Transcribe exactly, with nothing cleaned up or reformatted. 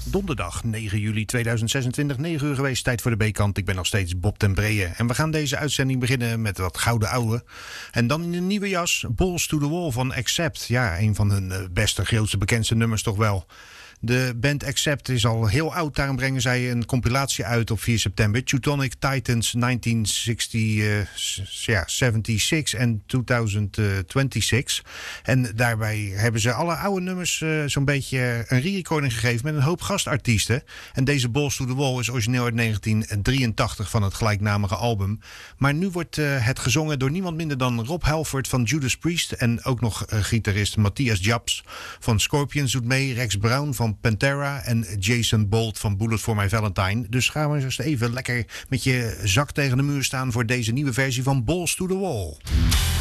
Donderdag negen juli tweeduizend zesentwintig, negen uur geweest, tijd voor de B-kant. Ik ben nog steeds Bob ten Breeën. En we gaan deze uitzending beginnen met wat gouden ouwe. En dan in een nieuwe jas, Balls to the Wall van Accept. Ja, een van hun beste, grootste, bekendste nummers toch wel. De band Accept is al heel oud, daarom brengen zij een compilatie uit op vier september. Teutonic Titans negentien zevenenzestig en tweeduizend zesentwintig. En daarbij hebben ze alle oude nummers uh, zo'n beetje een re-recording gegeven met een hoop gastartiesten. En deze Balls to the Wall is origineel uit negentien drieëntachtig van het gelijknamige album. Maar nu wordt uh, het gezongen door niemand minder dan Rob Halford van Judas Priest. En ook nog uh, gitarist Matthias Japs van Scorpions doet mee, Rex Brown van Pantera en Jason Bolt van Bullet for My Valentine. Dus gaan we eens even lekker met je zak tegen de muur staan voor deze nieuwe versie van Balls to the Wall.